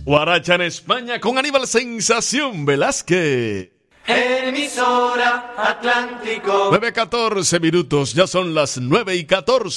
Guaracha en España con Aníbal Sensación Velázquez. Emisora Atlántico. 9:14 minutos, ya son las 9:14.